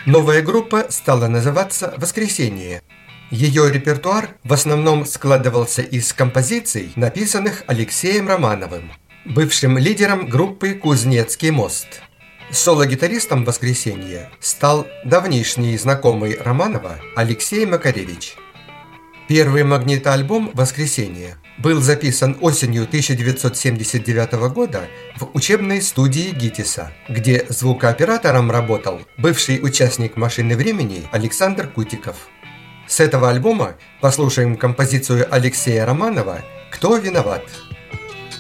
Новая группа стала называться «Воскресенье». Ее репертуар в основном складывался из композиций, написанных Алексеем Романовым, бывшим лидером группы «Кузнецкий мост». Соло-гитаристом «Воскресенья» стал давнишний знакомый Романова Алексей Макаревич. Первый магнитоальбом «Воскресенье» был записан осенью 1979 года в учебной студии ГИТИСа, где звукооператором работал бывший участник «Машины времени» Александр Кутиков. С этого альбома послушаем композицию Алексея Романова «Кто виноват?».